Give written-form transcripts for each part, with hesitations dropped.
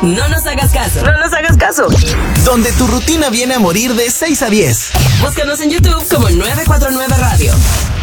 No nos hagas caso. No nos hagas caso. Donde tu rutina viene a morir de 6 a 10. Búscanos en YouTube como 949 Radio.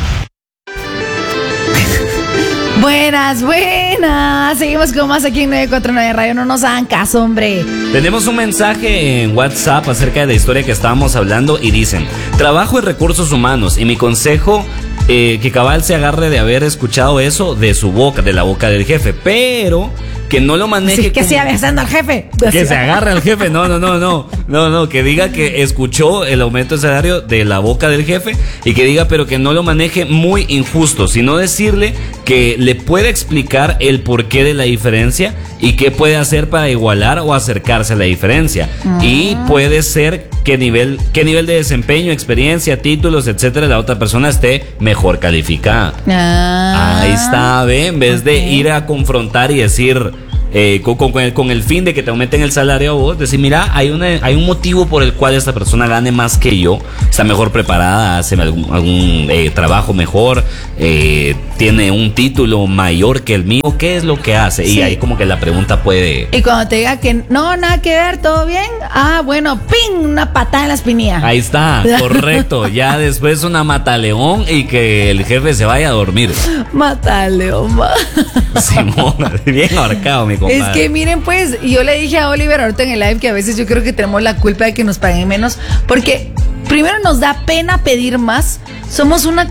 Buenas. Seguimos con más aquí en 949 Radio. No nos hagan caso, hombre. Tenemos un mensaje en WhatsApp acerca de la historia que estábamos hablando y dicen: trabajo en recursos humanos y mi consejo, que cabal se agarre de haber escuchado eso de su boca, de la boca del jefe, pero que no lo maneje. Sí, que siga besando al jefe. Que se agarre al jefe. No, que diga que escuchó el aumento de salario de la boca del jefe y que diga, pero que no lo maneje muy injusto, sino decirle que le puede explicar el porqué de la diferencia y qué puede hacer para igualar o acercarse a la diferencia. Y puede ser qué nivel de desempeño, experiencia, títulos, etcétera, la otra persona esté mejor calificada. Ahí está, ¿ve? En vez de ir a confrontar y decir, con el fin de que te aumenten el salario a vos, decir, mira, hay un motivo por el cual esta persona gane más que yo, está mejor preparada, hace algún trabajo mejor, tiene un título mayor que el mío, ¿qué es lo que hace? Sí. Y ahí como que la pregunta puede... Y cuando te diga que no, nada que ver, ¿todo bien? Bueno, ¡ping! Una patada en la espinilla. Ahí está, correcto. Ya después una mataleón y que el jefe se vaya a dormir. Mataleón, Simón, bien ahorcado, mi compadre. Es que miren, pues, yo le dije a Oliver ahorita en el live que a veces yo creo que tenemos la culpa de que nos paguen menos, porque primero nos da pena pedir más. Somos una